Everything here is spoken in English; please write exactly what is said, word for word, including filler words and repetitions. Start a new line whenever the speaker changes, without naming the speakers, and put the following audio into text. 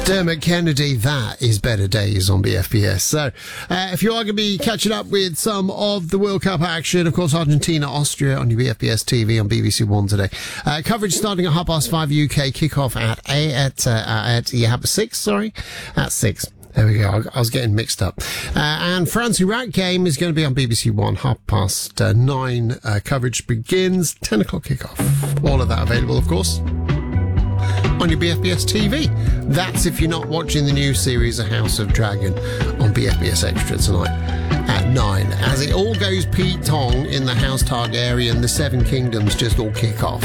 Dermot Kennedy, that is Better Days on B F B S. So, uh, if you are going to be catching up with some of the World Cup action, of course, Argentina, Austria on your B F B S T V on B B C One today. Uh, coverage starting at half past five U K, kick-off at eight, at, uh, at, yeah, six, sorry, at six. There we go. I was getting mixed up. Uh, and France-Iraq game is going to be on B B C One, half past uh, nine. Uh, coverage begins, ten o'clock kickoff. All of that available, of course, on your B F B S T V. That's if you're not watching the new series, A House of Dragon, on B F B S Extra tonight at nine. As it all goes Pete Tong in the House Targaryen, the Seven Kingdoms just all kick off.